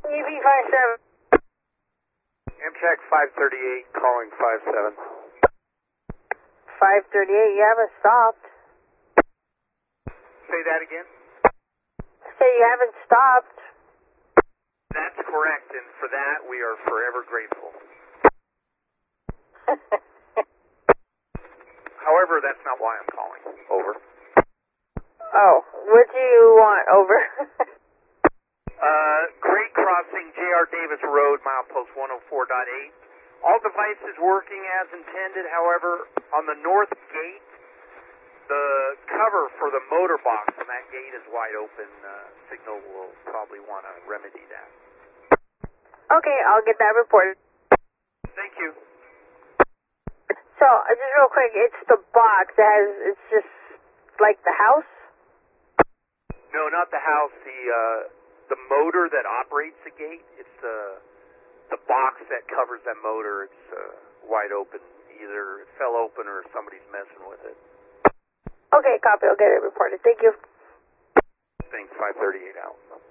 EV57. Amtrak 538 calling 57. 538, you haven't stopped. Say that again? Say you haven't stopped. That's correct, and for that we are forever grateful. However, that's not why I'm calling. Over. Oh, what do you want? Over. Grade crossing, J.R. Davis Road, milepost 104.8. All devices working as intended, however, on the north gate, the cover for the motor box on that gate is wide open. Signal will probably want to remedy that. Okay, I'll get that reported. Thank you. So, just real quick, it's the box that has, it's just like the house? No, not the house. The motor that operates the gate. It's the box that covers that motor. It's wide open. Either it fell open or somebody's messing with it. Okay, copy. I'll get it reported. Thank you. Thanks. 538 out.